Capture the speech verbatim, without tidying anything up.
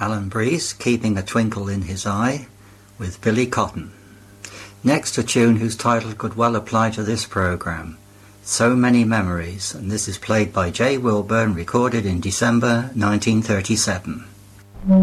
Alan Breese, Keeping a Twinkle in His Eye, with Billy Cotton. Next, a tune whose title could well apply to this programme, So Many Memories, and this is played by Jay Wilburn, recorded in December nineteen thirty-seven.